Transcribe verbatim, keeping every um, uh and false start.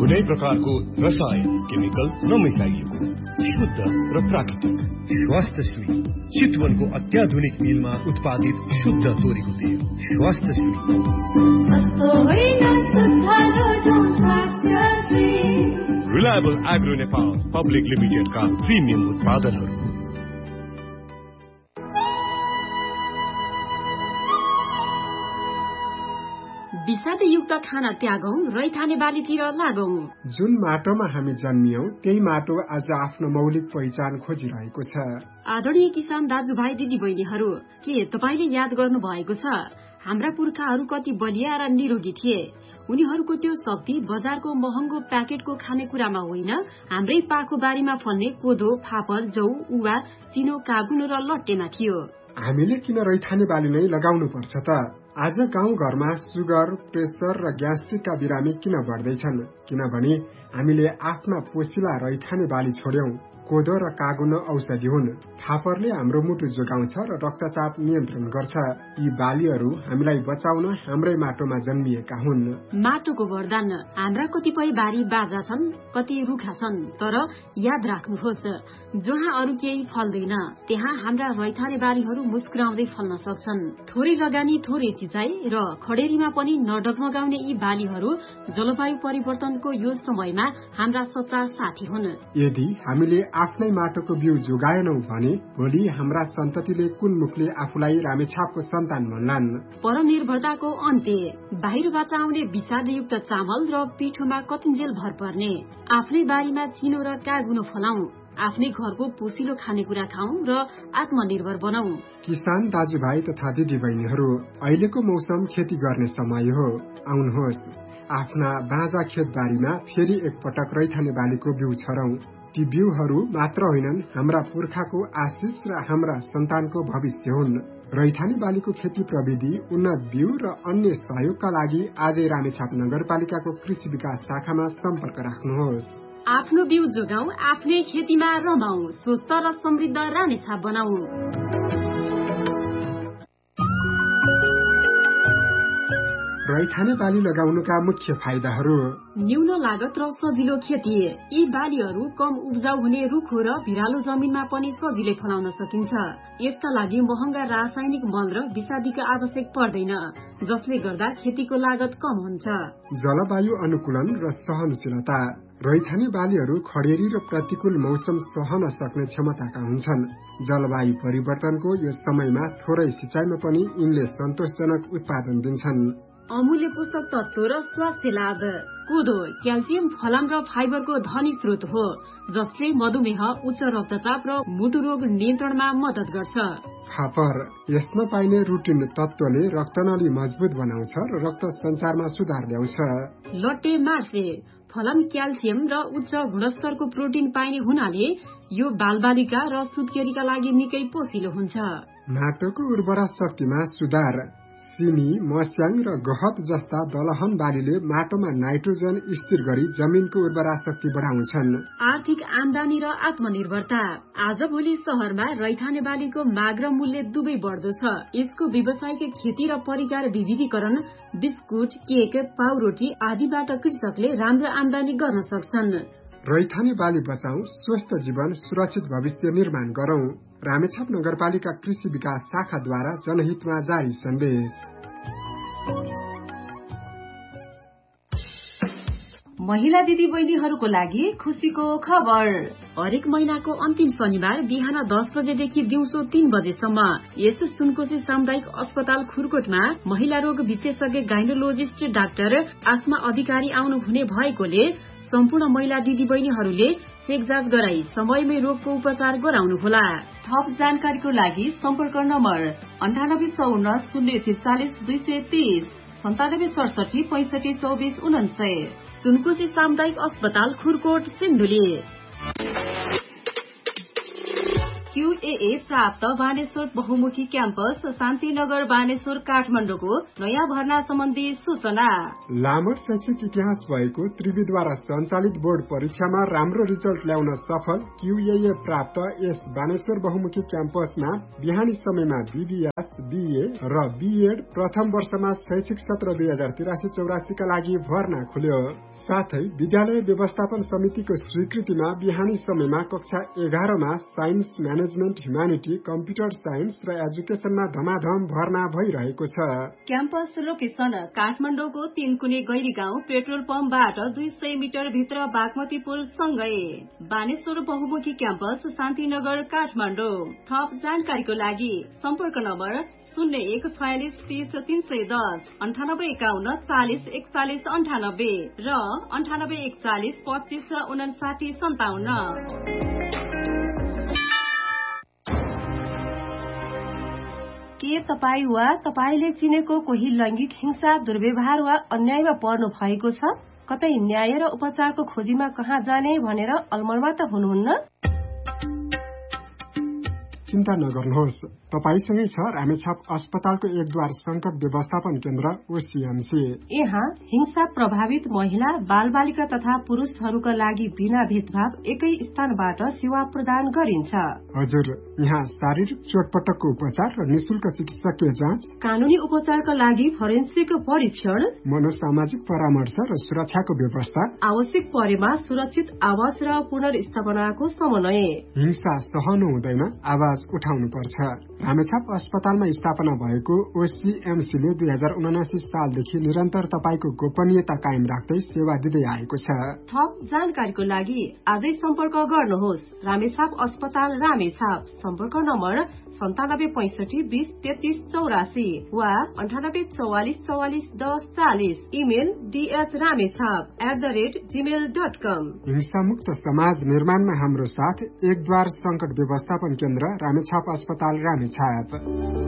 कुनै प्रकारको रसायन केमिकल नमिसाइएको शुद्ध र प्राकृतिक स्वास्थ्य सुई चितवनको अत्याधुनिक मिलमा उत्पादित शुद्ध तोरीको तेल स्वास्थ्य सुई। रिलायबल एग्रो नेपाल पब्लिक लिमिटेडका प्रिमियम उत्पादनहरू। विषादयुक्त खाना त्यागौं, रैथाने बालीतिर लागौं। जुन माटोमा हामी जन्मियौं त्यही माटो आज आफ्नो मौलिक पहिचान खोजिरहेको छ। आदरणीय किसान दाजुभाइ दिदी बहिनीहरू, के तपाईले याद गर्नु भएको छ हाम्रा पुर्खाहरू कति बलिया र निरोगी थिए? उनीहरूको त्यो शक्ति बजारको महँगो प्याकेटको खानेकुरामा होइन, हाम्रै पाखो बारीमा फल्ने कोदो, फापर, जौ, उवा, चिनो, काबुनो र लट्टेमा थियो। हामीले किन रैथाने बाली नै लगाउनु पर्छ त? आज गाउँ घरमा सुगर, प्रेसर र ग्यास्ट्रिकका बिरामी किन बढ्दैछन्? किनभने हामीले आफ्ना पोसिला रैथाने बाली छोड्यौं। कोदो र कागुनो औषधि हुन्। फापरले हाम्रो मुटु जोगाउँछ र रक्तचाप नियन्त्रण गर्छ। यी बालीहरू हामीलाई बचाउन हाम्रै माटोमा जन्मिएका हुन्। माटोको वरदान। हाम्रा कतिपय बारी बाजा छन्, कति रुखा छन्, तर याद राख्नुहोस्, जहाँ अरू केही फल्दैन त्यहाँ हाम्रा रैथाने बालीहरू मुस्कुराउँदै फल्न सक्छन्। थोरै लगानी, थोरै सिँचाइ र खडेरीमा पनि नडगमगाउने यी बालीहरू जलवायु परिवर्तनको यो समयमा हाम्रा सच्चा साथी हुन्। यदि हामीले आफ्नै माटोको बिउ जोगाएनौं भने भोलि हाम्रा सन्ततिले कुन मुखले आफूलाई रामेछापको सन्तान भन्लान्? परनिर्भरताको अन्त्य। बाहिरबाट आउने विषादयुक्त चामल र पिठोमा कतिन्जेल भर पर्ने। आफ्नै बारीमा चिनो र कागुनो फलाउँ, आफ्नै घरको पोसिलो खानेकुरा खाउँ र आत्मनिर्भर बनाऊ। किसान दाजुभाइ तथा दिदी बहिनीहरू, अहिलेको मौसम खेती गर्ने समय हो। आउनुहोस्, आफ्ना बाँझा खेतबारीमा फेरि एकपटक रैथाने बालीको बिउ छरौं। ती बिउहरू मात्र होइनन्, हाम्रा पुर्खाको आशिष र हाम्रा सन्तानको भविष्य हुन्। रैथाने बालीको खेती प्रविधि, उन्नत बिउ र अन्य सहयोगका लागि आजै रामेछाप नगरपालिकाको कृषि विकास शाखामा सम्पर्क राख्नुहोस्। आफ्नो बिउ जोगाऊ, आफ्नै खेतीमा रमाऊ, स्वस्थ र समृद्ध रामेछाप बनाऊ। रैथाने बाली लगाउनुका मुख्य फाइदाहरू। न्यून लागत र सजिलो खेती। यी बालीहरू कम उब्जाउ हुने रुखो र भिरालो जमिनमा पनि सजिलै फलाउन सकिन्छ। यसका लागि महँगा रासायनिक मल र विषादीको आवश्यक पर्दैन, जसले गर्दा खेतीको लागत कम हुन्छ। जलवायु अनुकूलन र सहनशीलता। रैथाने बालीहरू खडेरी र प्रतिकूल मौसम सहन सक्ने क्षमताका हुन्छन्। जलवायु परिवर्तनको यो समयमा थोरै सिँचाइमा पनि यिनले सन्तोषजनक उत्पादन दिन्छन्। अमूल्य पोषक तत्व र स्वास्थ्य लाभ। कोदो क्याल्सियम, फलाम र फाइबरको धनी स्रोत हो, जसले मधुमेह, उच्च रक्तचाप र मुटु रोग नियन्त्रणमा मद्दत गर्छ। फापर यसमा पाइने रुटिन तत्वले रक्तनली मजबुत बनाउँछ र रक्त सञ्चारमा सुधार ल्याउँछ। लट्टे मार्से फलाम क्याल्सियम र उच्च गुणस्तरको प्रोटिन पाइने हुनाले यो बालबालिका र सुत्केरीका लागि निकै पोसिलो हुन्छ। माटोको उर्वरा शक्तिमा सुधार। सिमी, मस्याङ र गहत जस्ता दलहन बालीले माटोमा नाइट्रोजन स्थिर गरी जमिनको उर्वरा शक्ति बढाउँछन्। आर्थिक आमदानी र आत्मनिर्भरता। आजभोलि शहरमा रैथाने बालीको माग र मूल्य दुवै बढ्दो छ। यसको व्यावसायिक खेती र परिकार विविधीकरण, बिस्कुट, केक, पाउरोटी आदिबाट कृषकले राम्रो आमदानी गर्न सक्छन्। रैथाने बाली बचाऊ, स्वस्थ जीवन, सुरक्षित भविष्य निर्माण गरौं। रामेछाप नगरपालिका कृषि विकास शाखाद्वारा जनहितमा जारी सन्देश। महिला दिदी बहिनीहरूको लागि खुसीको खबर। हरेक महिनाको अन्तिम शनिबार बिहान दस बजेदेखि दिउँसो तीन बजेसम्म यस सुनकोशी सामुदायिक अस्पताल खुरकोटमा महिला रोग विशेषज्ञ गाइनोलोजिस्ट डाक्टर आसमा अधिकारी आउनु हुने भएकोले सम्पूर्ण महिला दिदी बहिनीहरूले चेक जाँच गराई समयमै रोगको उपचार गराउनुहोला। थप जानकारीको लागि सम्पर्क नम्बर अन्ठानब्बे चौन्न शून्य त्रिचालिस दुई सय तीस सन्तानब्बे सडसठी पैंसठी चौबिस उन्सय। सुनकोशी सामुदायिक अस्पताल खुरकोट सिन्धुली। क्यूए ए प्राप्त बानेश्वर बहुमुखी क्याम्पस शान्तिनगर बानेश्वर काठमाडौँको नयाँ भर्ना सम्बन्धी सूचना। लामो शैक्षिक इतिहास भएको त्रिविद्वारा सञ्चालित बोर्ड परीक्षामा राम्रो रिजल्ट ल्याउन सफल क्यूए प्राप्त यस बानेश्वर बहुमुखी क्याम्पसमा बिहानी समयमा बीबीएस, बीए र बीएड प्रथम वर्षमा शैक्षिक सत्र दुई हजार तिरासी चौरासीका लागि भर्ना खुल्यो। साथै विद्यालय व्यवस्थापन समितिको स्वीकृतिमा बिहानी समयमा कक्षा एघारमा साइन्स, म्यानेजमेन्ट, ह्युमानिटी, कम्प्युटर साइन्स र एजुकेसनमा धमाधम भर्ना भइरहेको छ। क्याम्पस लोकेसन काठमाडौँको तीनकुने गैरी गाउँ पेट्रोल पम्पबाट दुई सय मिटर भित्र बागमती पुल सँगै। बानेश्वर बहुमुखी क्याम्पस शान्तिनगर काठमाडौँ। थप जानकारीको लागि सम्पर्क नम्बर शून्य एक छयालिस तीस तीन सय दस अन्ठानब्बे एकाउन्न चालिस एकचालिस अन्ठानब्बे र अन्ठानब्बे एकचालिस पच्चिस उनासाठी सन्ताउन्न। के तपाईँ वा तपाईँले चिनेको कोही लैंगिक हिंसा, दुर्व्यवहार वा अन्यायमा पर्नु भएको छ? कतै न्याय र उपचारको खोजीमा कहाँ जाने भनेर अलमलमा त हुनुहुन्न? चिन्ता नगर्नुहोस्, तपाईसँगै छ रामेछाप अस्पतालको एकद्वार संकट व्यवस्थापन केन्द्र ओसीएमसी। यहाँ हिंसा प्रभावित महिला, बाल बालिका तथा पुरुषहरूका लागि बिना भेदभाव एकै स्थानबाट सेवा प्रदान गरिन्छ। हजुर, यहाँ शारीरिक चोटपटकको उपचार र निशुल्क चिकित्सकीय जाँच, कानूनी उपचारका लागि फोरेन्सिक परीक्षण, मनोसामाजिक परामर्श र सुरक्षाको व्यवस्था, आवश्यक परेमा सुरक्षित आवास र पुनर्स्थापनाको समन्वय। हिंसा सहनु हुँदैन, आवाज उठाउनु पर्छ। रामेछाप अस्पतालमा स्थापना भएको ओसीएमसीले दुई हजार उनासी सालदेखि निरन्तर तपाईको गोपनीयता कायम राख्दै सेवा दिँदै आएको छ। थप जानकारीको लागि आजै सम्पर्क गर्नुहोस्। रामेछाप अस्पताल रामेछाप। सम्पर्क नम्बर सन्तानब्बे पैंसठी बीस तेत्तीस चौरासी वा अन्ठानब्बे चौवालिस चौवालिस दस चालिस। Email DH Ramechhap at the rate Gmail dot कम। हिंसामुक्त समाज निर्माणमा हाम्रो साथ एकद्वार संकट व्यवस्थापन केन्द्र रामेछाप अस्पताल रामेछाप।